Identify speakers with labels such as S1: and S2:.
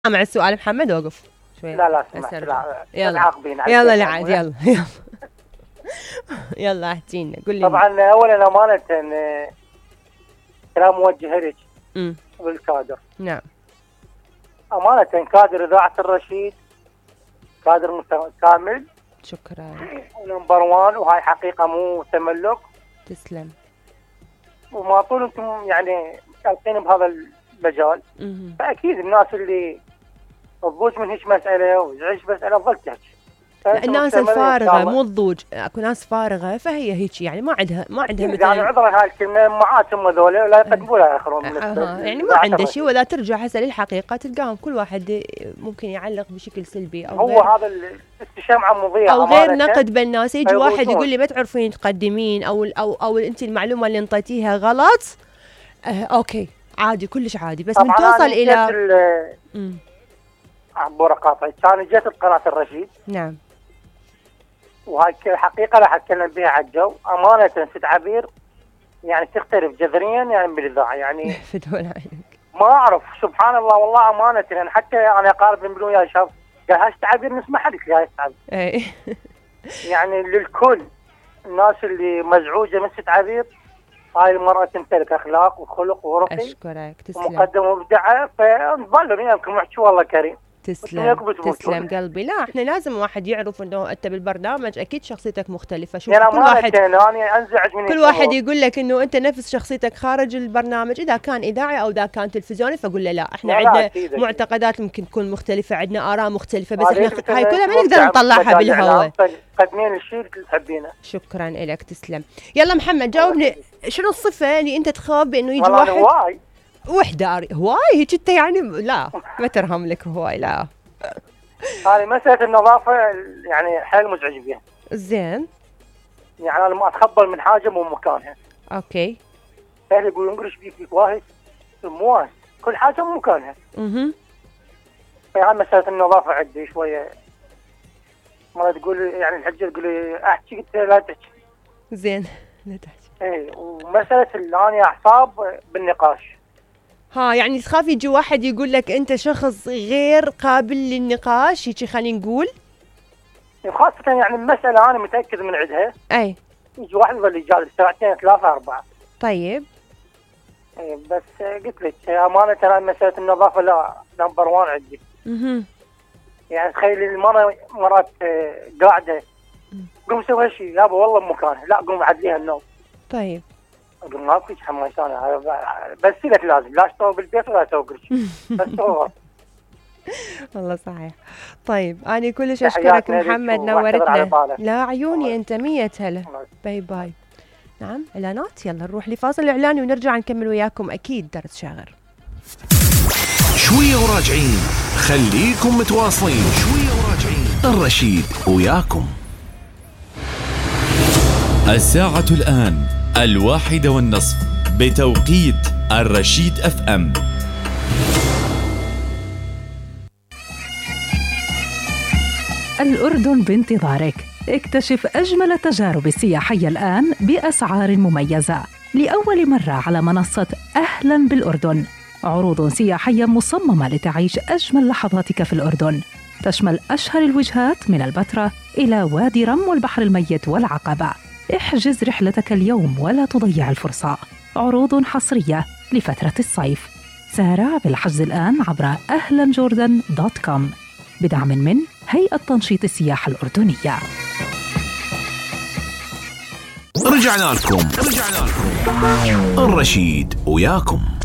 S1: مع السؤال محمد وقف شوي.
S2: لا سمحت.
S1: يلا يلا العاد يلا يلا احكينا قول لي.
S2: طبعا اولا امانه كلام موجه لك بالكادر.
S1: نعم
S2: امانه كادر اذاعه الرشيد كادر كامل.
S1: شكرا
S2: نمبر 1 وهاي حقيقه مو تملك.
S1: تسلم.
S2: وما طول انتم يعني شغالين بهذا المجال فاكيد الناس اللي تضوج من هيك مساله ويعيش مساله تظل تحكي.
S1: الناس الفارغه مو الضوج، اكو ناس فارغه فهي هيك يعني ما عندها مثل
S2: يعني عذرا هاي الكلمه معاتهم هذول لا يقدمونها اخرون
S1: يعني ما عنده شيء ولا ترجع هسه للحقيقه تلقاهم كل واحد ممكن يعلق بشكل سلبي او
S2: هو هذا الاستشام عم مضيع
S1: او غير نقد بالناس. يجي واحد يقول لي ما تعرفين تقدمين او انت المعلومه اللي انطيتيها غلط. اوكي عادي كلش عادي بس من توصل الى
S2: عبورة قاطعي كان جت قناة الرشيد.
S1: نعم
S2: وهاي حقيقة لا أتكلم بها على الجو أمانة ست عبير يعني تختلف جذريا يعني بالإذاعة يعني
S1: فدول عينك
S2: ما أعرف سبحان الله والله أمانة يعني حتى أنا أقارب من بلون يا شاب قال هاي ست عبير نسمع لك هاي ست عبير يعني للكل الناس اللي مزعوجة من ست عبير هاي المرأة تمتلك أخلاق وخلق ورقي.
S1: أشكرك تسلم.
S2: ومقدمة ومبدعة فنظلوا يمكن محكي والله كريم.
S1: تسلم قلبي. لا احنا لازم واحد يعرف انه انت بالبرنامج اكيد شخصيتك مختلفه. شوف
S2: يعني
S1: كل واحد
S2: أنا أنزعج من
S1: كل واحد يقول لك انه انت نفس شخصيتك خارج البرنامج اذا كان اذاعي او اذا كان تلفزيوني فقول له لا احنا عندنا معتقدات ممكن تكون مختلفه عندنا اراء مختلفه بس احنا هاي كلها ما نقدر نطلعها بالهواء.
S2: قدمين الشيء اللي تحبينه.
S1: شكرا لك تسلم. يلا محمد جاوبني شنو الصفه اللي انت تخاف بانه يجي
S2: واحد
S1: وحده هواي هيك انت يعني لا ما ترهم لك هواي لا.
S2: هذه مسألة النظافة يعني حيل مزعج بيها.
S1: زين.
S2: يعني أنا ما أتخبل من حاجة مو مكانها.
S1: أوكي.
S2: فهل يقول انقرش بيك واحد مو كل حاجة مو مكانها. فهي مسألة النظافة عندي شوية. ما تقول يعني الحجة تقول أحكي قلت لا تحكي.
S1: زين لا تحكي.
S2: إيه ومسألة الآن أعصاب بالنقاش.
S1: يعني تخاف يجي واحد يقول لك أنت شخص غير قابل للنقاش هيك خلينا نقول.
S2: خاصة يعني المسألة أنا متأكد من عندها.
S1: أي.
S2: يجي واحد يظل يجادل ساعتين 3 4.
S1: طيب.
S2: إيه بس قلت لك أمانة ترى مسألة النظافة لا نمبر 1 عندي. يعني تخيلي المرأة مرات قاعدة قوم سوي هالشيء يابا والله بمكانها لا قوم عدليها النوم.
S1: طيب.
S2: أقول ما فيش حماسانة بس لك لازم لا تسوي بالبيت ولا تسوي قرش بس هو
S1: والله صحيح. طيب أنا كلش أشكرك محمد نورتنا. لا عيوني أنت 100 هلا. باي باي. نعم إعلانات يلا نروح لفاصل إعلاني ونرجع نكمل وياكم أكيد درس شاغر.
S3: شوية وراجعين خليكم متواصلين. شوية وراجعين الرشيد وياكم.
S4: الساعة الآن 1:30 بتوقيت الرشيد FM.
S5: الأردن بانتظارك. اكتشف أجمل التجارب السياحية الآن بأسعار مميزة لأول مرة على منصة أهلاً بالأردن. عروض سياحية مصممة لتعيش أجمل لحظاتك في الأردن، تشمل أشهر الوجهات من البتراء إلى وادي رم والبحر الميت والعقبة. احجز رحلتك اليوم ولا تضيع الفرصة. عروض حصرية لفترة الصيف. سارع بالحجز الآن عبر ahlanjordan.com بدعم من هيئة تنشيط السياحة الأردنية.
S3: رجعنا لكم الرشيد وياكم.